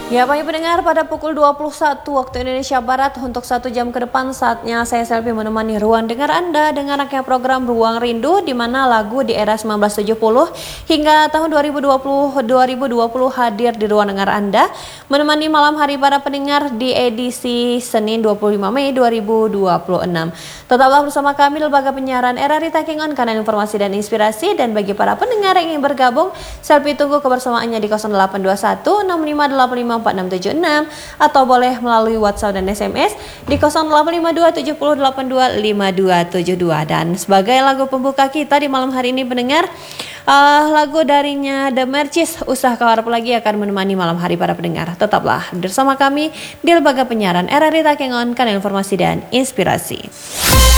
Ya, Pak pendengar, pada pukul 21 waktu Indonesia Barat untuk 1 jam ke depan saatnya saya Selvi menemani ruang dengar Anda dengan rangkaian program Ruang Rindu di mana lagu di era 1970 hingga tahun 2020 hadir di ruang dengar Anda menemani malam hari para pendengar di edisi Senin 25 Mei 2026. Tetaplah bersama kami lembaga penyiaran RRI Takengon, kanal informasi dan inspirasi, dan bagi para pendengar yang ingin bergabung, Selvi tunggu kebersamaannya di 0821 6585 4676 atau boleh melalui WhatsApp dan SMS di 0852 7082 5272. Dan sebagai lagu pembuka kita di malam hari ini pendengar, lagu darinya The Mercis, Usah Kau Harap Lagi, akan menemani malam hari para pendengar. Tetaplah bersama kami di lembaga penyiaran RRI Takengon, kanal informasi dan inspirasi.